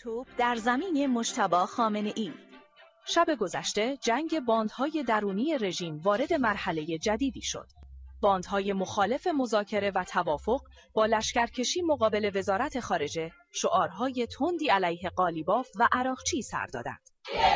توپ در زمین مجتبی خامنه‌ای. شب گذشته جنگ باندهای درونی رژیم وارد مرحله جدیدی شد. باندهای مخالف مذاکره و توافق با لشکرکشی مقابل وزارت خارجه شعارهای تندی علیه قالیباف و عراقچی سر دادند.